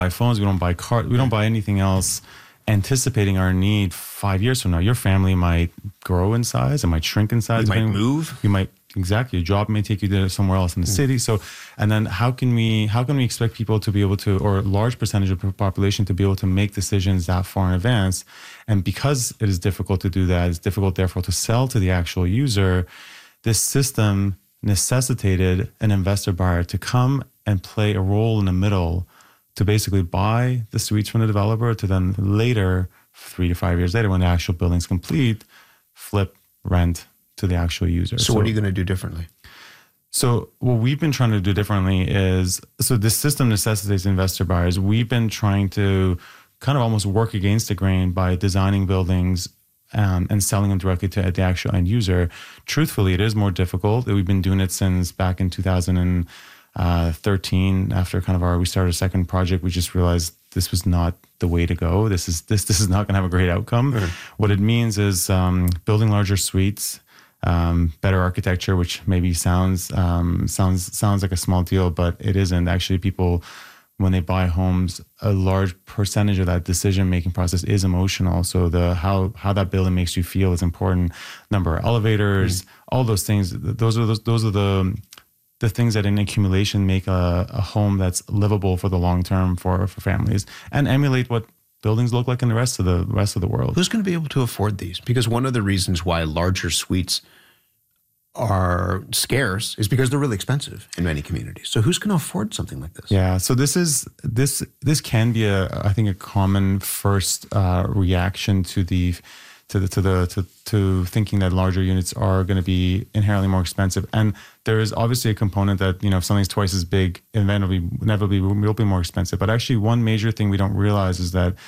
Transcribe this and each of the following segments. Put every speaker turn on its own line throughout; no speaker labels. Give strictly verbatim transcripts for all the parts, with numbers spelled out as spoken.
buy phones, we don't buy cars, we don't buy anything else anticipating our need five years from now. Your family might grow in size, it might shrink in size.
You might move.
You might, exactly. Your job may take you to somewhere else in the mm. city. So, and then how can we, how can we expect people to be able to, or a large percentage of the population to be able to make decisions that far in advance? And because it is difficult to do that, it's difficult therefore to sell to the actual user, this system necessitated an investor buyer to come and play a role in the middle to basically buy the suites from the developer to then later, three to five years later, when the actual building's complete, flip, rent to the actual user.
So, so what are you going to do differently?
So what we've been trying to do differently is, so this system necessitates investor buyers. We've been trying to kind of almost work against the grain by designing buildings um, and selling them directly to the actual end user. Truthfully, it is more difficult. We've been doing it since back in two thousand thirteen. After kind of our, we started a second project, we just realized this was not the way to go. This is this this is not going to have a great outcome. Mm-hmm. What it means is um, building larger suites, um, better architecture, which maybe sounds um, sounds sounds like a small deal, but it isn't. Actually, people, when they buy homes, a large percentage of that decision-making process is emotional. So the how how that building makes you feel is important. Number of elevators, mm-hmm. all those things. Those are those those are the the things that in accumulation make a, a home that's livable for the long term for, for families and emulate what buildings look like in the rest of the rest of the world.
Who's going to be able to afford these? Because one of the reasons why larger suites are scarce is because they're really expensive in many communities. So who's going to afford something like this?
Yeah, so this is this this can be a I think a common first uh, reaction to the to the to the to, to thinking that larger units are going to be inherently more expensive. And there is obviously a component that, you know, if something's twice as big, inevitably inevitably will be more expensive. But actually, one major thing we don't realize is that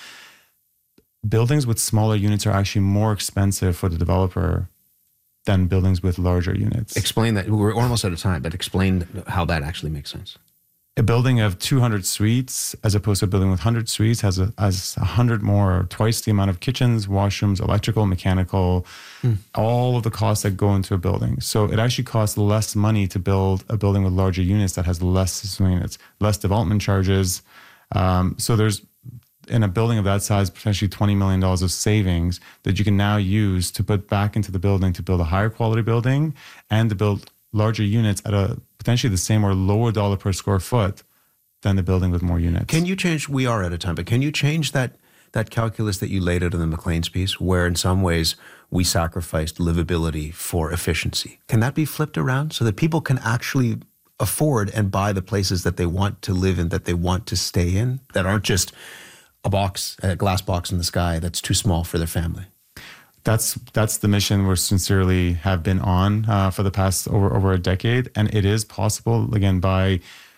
buildings with smaller units are actually more expensive for the developer than buildings with larger units.
Explain that. We're almost out of time, but explain how that actually makes sense.
A building of two hundred suites, as opposed to a building with one hundred suites, has a has one hundred more, twice the amount of kitchens, washrooms, electrical, mechanical, hmm. all of the costs that go into a building. So it actually costs less money to build a building with larger units that has less units, less development charges. Um, so there's, in a building of that size, potentially twenty million dollars of savings that you can now use to put back into the building to build a higher quality building and to build larger units at a potentially the same or lower dollar per square foot than the building with more units.
Can you change, we are out of time, but can you change that that calculus that you laid out in the Maclean's piece, where in some ways we sacrificed livability for efficiency? Can that be flipped around so that people can actually afford and buy the places that they want to live in, that they want to stay in, that aren't just a box, a glass box in the sky that's too small for their family?
That's that's the mission we sincerely have been on uh, for the past over over a decade, and it is possible again by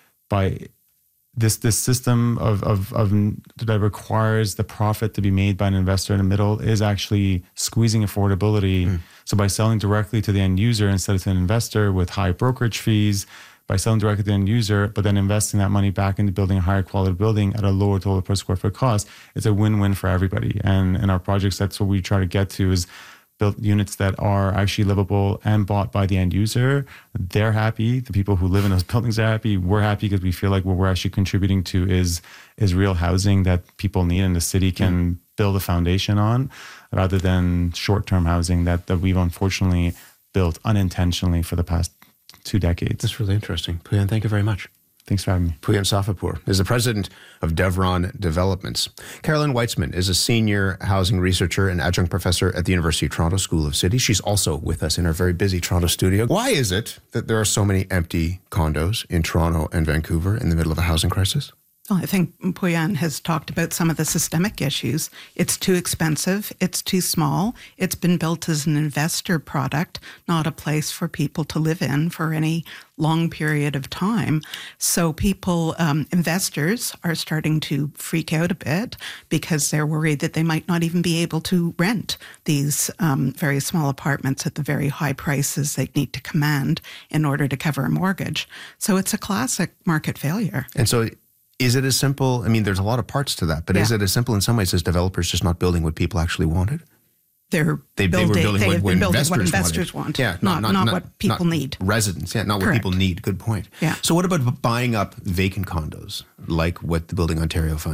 by this this system of of, of that requires the profit to be made by an investor in the middle is actually squeezing affordability. Mm. So by selling directly to the end user instead of to an investor with high brokerage fees, by selling directly to the end user, but then investing that money back into building a higher quality building at a lower total per square foot cost, it's a win-win for everybody. And in our projects, that's what we try to get to, is build units that are actually livable and bought by the end user. They're happy. The people who live in those buildings are happy. We're happy because we feel like what we're actually contributing to is is real housing that people need and the city can mm. build a foundation on, rather than short-term housing that, that we've unfortunately built unintentionally for the past two decades.
That's really interesting. Pouyan, thank you very much.
Thanks for having me.
Pouyan Safapur is the president of Devron Developments. Carolyn Weitzman is a senior housing researcher and adjunct professor at the University of Toronto School of City. She's also with us in our very busy Toronto studio. Why is it that there are so many empty condos in Toronto and Vancouver in the middle of a housing crisis?
Well, I think Pouyan has talked about some of the systemic issues. It's too expensive. It's too small. It's been built as an investor product, not a place for people to live in for any long period of time. So people, um, investors are starting to freak out a bit because they're worried that they might not even be able to rent these um, very small apartments at the very high prices they need to command in order to cover a mortgage. So it's a classic market failure.
And so is it as simple? I mean, there's a lot of parts to that, but yeah. Is it as simple in some ways as developers just not building what people actually wanted?
they're
They, they
building,
were building
they
what,
have
what
been building
investors,
what investors
wanted.
want,
Yeah,
not, not, what people
not
need.
Residents, yeah, not what
Correct.
people need. Good point.
Yeah.
So what about buying up vacant condos, like what the Building Ontario Fund